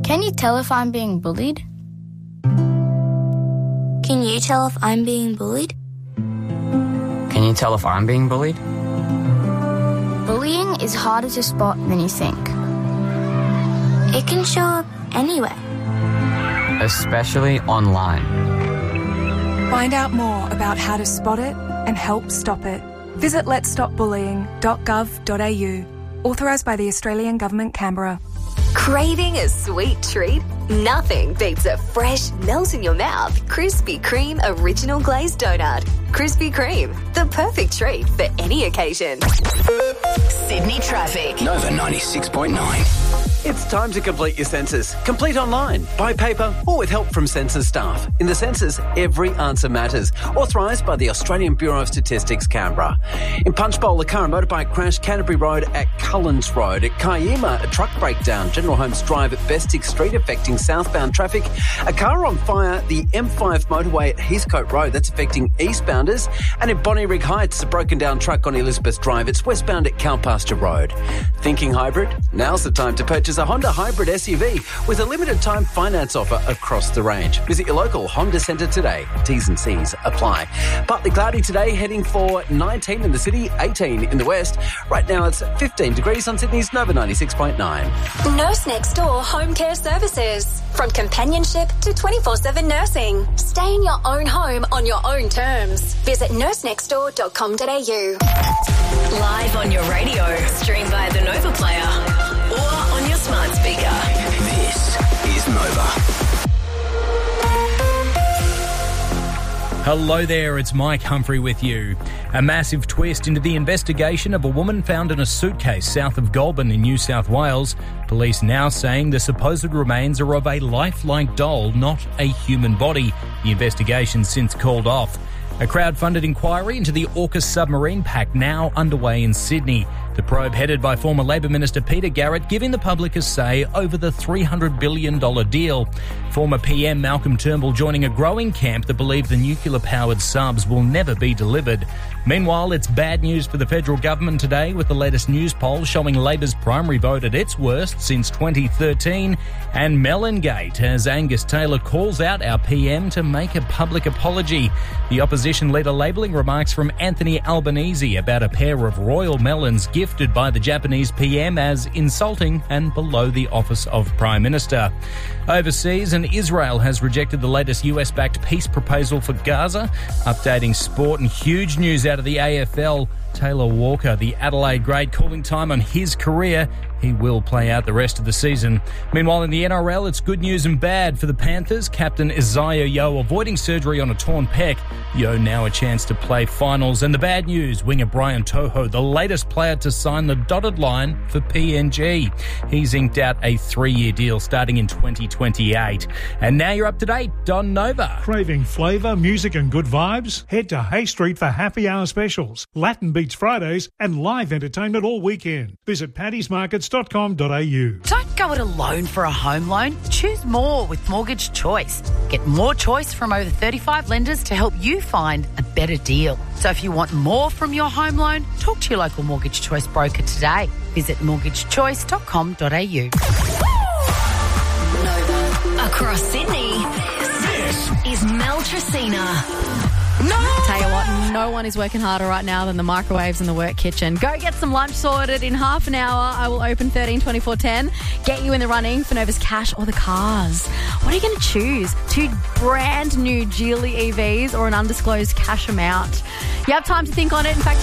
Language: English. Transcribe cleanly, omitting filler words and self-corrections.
Can you tell if I'm being bullied? Can you tell if I'm being bullied? Can you tell if I'm being bullied? Bullying is harder to spot than you think. It can show up anywhere. Especially online. Find out more about how to spot it and help stop it. Visit letsstopbullying.gov.au. Authorised by the Australian Government, Canberra. Craving a sweet treat? Nothing beats a fresh, melt-in-your-mouth Krispy Kreme Original Glazed Donut. Krispy Kreme, the perfect treat for any occasion. Sydney traffic. Nova 96.9. It's time to complete your census. Complete online, by paper, or with help from census staff. In the census, every answer matters. Authorised by the Australian Bureau of Statistics, Canberra. In Punchbowl, a car and motorbike crash, Canterbury Road at Cullens Road. At Kiama, a truck breakdown, General Holmes Drive at Bestick Street, affecting southbound traffic. A car on fire, the M5 motorway at Heathcote Road, that's affecting eastbounders. And in Bonnyrigg Heights, a broken down truck on Elizabeth Drive, it's westbound at Cowpasture Road. Thinking hybrid? Now's the time to purchase a Honda Hybrid SUV with a limited time finance offer across the range. Visit your local Honda Centre today. T's and C's apply. Partly cloudy today, heading for 19 in the city, 18 in the west. Right now it's 15 degrees on Sydney's Nova 96.9. Nurse Next Door Home Care Services. From companionship to 24/7 nursing. Stay in your own home on your own terms. Visit nursenextdoor.com.au. Live on your radio, stream via the Nova Player, or on your smart speaker. This is Nova. Hello there, it's Mike Humphrey with you. A massive twist into the investigation of a woman found in a suitcase south of Goulburn in New South Wales. Police now saying the supposed remains are of a lifelike doll, not a human body. The investigation since called off. A crowd-funded inquiry into the AUKUS submarine pack now underway in Sydney. The probe headed by former Labor Minister Peter Garrett giving the public a say over the $300 billion deal. Former PM Malcolm Turnbull joining a growing camp that believe the nuclear-powered subs will never be delivered. Meanwhile, it's bad news for the federal government today, with the latest news poll showing Labor's primary vote at its worst since 2013. And Melongate, as Angus Taylor calls out our PM to make a public apology. The opposition leader labelling remarks from Anthony Albanese about a pair of royal melons gifted by the Japanese PM as insulting and below the office of Prime Minister. Overseas, and Israel has rejected the latest US-backed peace proposal for Gaza. Updating sport and huge news out of the AFL. Taylor Walker, the Adelaide great, calling time on his career. He will play out the rest of the season. Meanwhile, in the NRL, it's good news and bad for the Panthers. Captain Isaiah Yeo avoiding surgery on a torn pec. Yeo now a chance to play finals. And the bad news, winger Brian Toho, the latest player to sign the dotted line for PNG. He's inked out a 3-year deal starting in 2028. And now you're up to date on Nova. Craving flavour, music and good vibes? Head to Hay Street for happy hour specials, Latin Beats Fridays and live entertainment all weekend. Visit paddysmarkets.com.au. Don't go it alone for a home loan. Choose more with Mortgage Choice. Get more choice from over 35 lenders to help you find a better deal. So if you want more from your home loan, talk to your local Mortgage Choice broker today. Visit mortgagechoice.com.au. Across Sydney, this is Mel Tracina. Tell you what, no one is working harder right now than the microwaves in the work kitchen. Go get some lunch sorted. In half an hour, I will open 13 24 10. Get you in the running for Nova's cash or the cars. What are you going to choose? 2 brand new Geely EVs or an undisclosed cash amount? You have time to think on it. In fact,